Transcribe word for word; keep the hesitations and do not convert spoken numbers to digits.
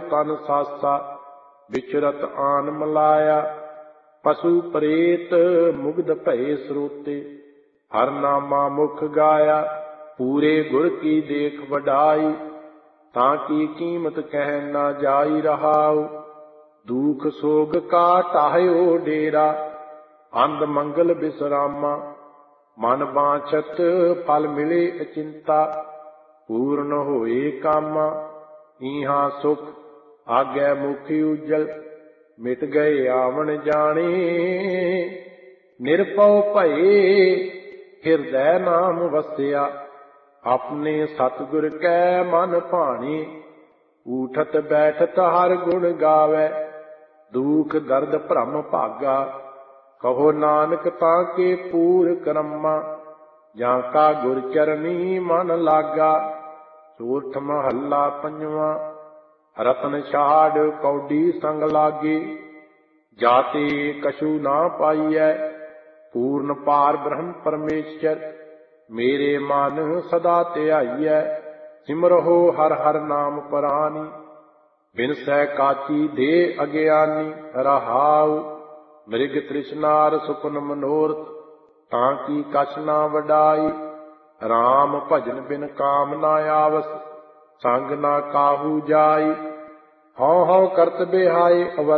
ਤਨ ਸਾਸਾ, ਵਿਚਰਤ ਆਨ ਮਲਾਇਆ। ਪਸ਼ੂ ਪ੍ਰੇਤ ਮੁਗਧ ਭਏ ਸਰੋਤੇ, ਹਰ ਨਾਮਾ ਮੁਖ ਗਾਇਆ। ਪੂਰੇ ਗੁਰ ਕੀ ਦੇਖ ਵਡਾਈ, ਤਾਂ ਕੀ ਕੀਮਤ ਕਹਿ ਨਾ ਜਾਈ ਰਹਾਉ। ਦੁਖ ਸੋਗ ਕਾ ਢਾਹਿਓ ਡੇਰਾ, ਅੰਧ ਮੰਗਲ ਬਿਸਰਾਮਾ। ਮਨ ਬਾਂਛਤ ਫਲ ਮਿਲੇ ਅਚਿੰਤਾ, ਪੂਰਨ ਹੋਏ ਕਾਮਾ। ਈਹਾਂ ਸੁਖ ਆਗੈ ਮੁਖ ਉਜਲ, ਮਿਟ ਗਏ ਆਵਣ ਜਾਣੇ। ਨਿਰਭਉ ਭਏ ਹਿਰਦੈ ਨਾਮ ਵਸਿਆ, ਆਪਣੇ ਸਤਿਗੁਰ ਕੈ ਮਨ ਭਾਣੇ। ਊਠਤ ਬੈਠਤ ਹਰ ਗੁਣ ਗਾਵੈ, ਦੁਖ ਦਰਦ ਭਰਮ ਭਾਗਾ। ਕਹੋ ਨਾਨਕ ਤਾਂ ਕੇ ਪੂਰ ਕਰਮਾ, ਜਾਂ ਕਾ ਗੁਰ ਚਰਨੀ ਮਨ ਲਾਗਾ। ਚੌਥ ਮਹੱਲਾ ਪੰਜਵਾਂ। ਰਤਨ ਛਾੜ ਕੌਡੀ ਸੰਗ ਲਾਗੇ, ਜਾਤੇ ਕਛੂ ਨਾ ਪਾਈਐ। ਪੂਰਨ ਪਾਰ ਬ੍ਰਹਮ ਪਰਮੇਸ਼ਰ, ਮੇਰੇ ਮਨ ਸਦਾ ਧਿਆਈਐ। ਸਿਮਰਹੁ ਹਰ ਹਰ ਨਾਮ ਪਰਾਨੀ, ਬਿਨਸੈ ਕਾਚੀ ਦੇ ਅਗਿਆਨੀ। ਰਹਾਉ ਮ੍ਰਿਗ ਤ੍ਰਿਸ਼ਨਾਰ ਸੁਪਨ ਮਨੋਰਥ, ਤਾਂ ਕੀ ਕਛ ਨਾ ਵਡਾਈ। ਰਾਮ ਭਜਨ ਬਿਨ ਕਾਮ ਨਾ ਆਵਸ, ਸੰਗ ਨਾ ਕਾਹੂ ਜਾਈ। ਹਉ ਹਉ ਕਰਤ ਬਿਹਾਏ ਅਵਰ